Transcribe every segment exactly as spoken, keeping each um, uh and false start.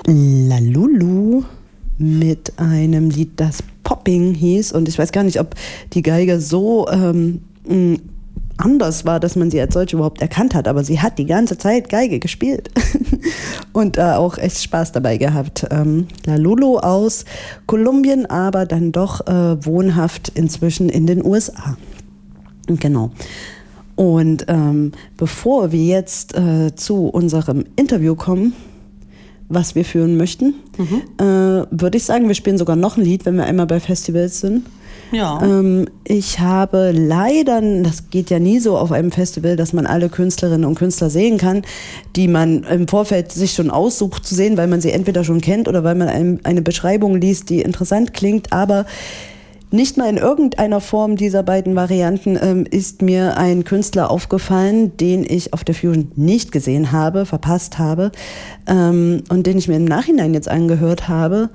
Lalulu mit einem Lied, das Popping hieß. Und ich weiß gar nicht, ob die Geige so ähm, anders war, dass man sie als solche überhaupt erkannt hat. Aber sie hat die ganze Zeit Geige gespielt und äh, auch echt Spaß dabei gehabt. Ähm, Lalulu aus Kolumbien, aber dann doch äh, wohnhaft inzwischen in den U S A. Genau. Und ähm, bevor wir jetzt äh, zu unserem Interview kommen, was wir führen möchten, mhm. äh, würde ich sagen, wir spielen sogar noch ein Lied, wenn wir einmal bei Festivals sind. Ja. Ähm, ich habe leider, das geht ja nie so auf einem Festival, dass man alle Künstlerinnen und Künstler sehen kann, die man im Vorfeld sich schon aussucht zu sehen, weil man sie entweder schon kennt oder weil man ein, eine Beschreibung liest, die interessant klingt, aber nicht mal in irgendeiner Form dieser beiden Varianten ähm, ist mir ein Künstler aufgefallen, den ich auf der Fusion nicht gesehen habe, verpasst habe ähm, und den ich mir im Nachhinein jetzt angehört habe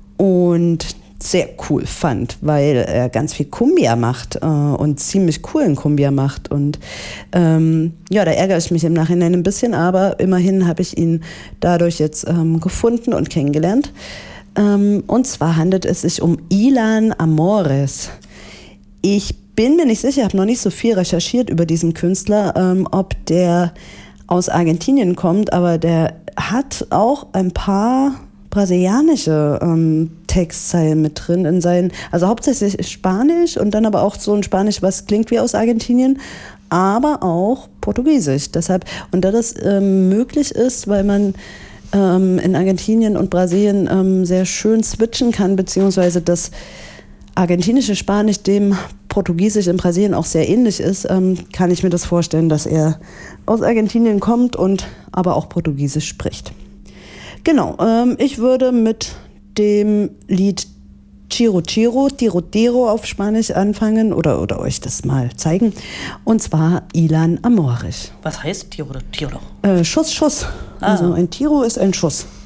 und sehr cool fand, weil er ganz viel Cumbia macht äh, und ziemlich coolen Cumbia macht. Und ähm, ja, da ärgere ich mich im Nachhinein ein bisschen, aber immerhin habe ich ihn dadurch jetzt ähm, gefunden und kennengelernt. Ähm, und zwar handelt es sich um Ilan Amores. Ich bin mir nicht sicher, ich habe noch nicht so viel recherchiert über diesen Künstler, ähm, ob der aus Argentinien kommt, aber der hat auch ein paar brasilianische ähm, Textzeilen mit drin in seinen, also hauptsächlich Spanisch und dann aber auch so ein Spanisch, was klingt wie aus Argentinien, aber auch Portugiesisch. Deshalb, und da das ähm, möglich ist, weil man ähm, in Argentinien und Brasilien ähm, sehr schön switchen kann, beziehungsweise das argentinische Spanisch dem Portugiesisch in Brasilien auch sehr ähnlich ist, ähm, kann ich mir das vorstellen, dass er aus Argentinien kommt und aber auch Portugiesisch spricht. Genau, ähm, ich würde mit dem Lied Chiro Chiro, Tiro Tiro auf Spanisch anfangen oder, oder euch das mal zeigen. Und zwar Ilan Amores. Was heißt Tiro Tiro? Äh, Schuss, Schuss. Ah. Also ein Tiro ist ein Schuss.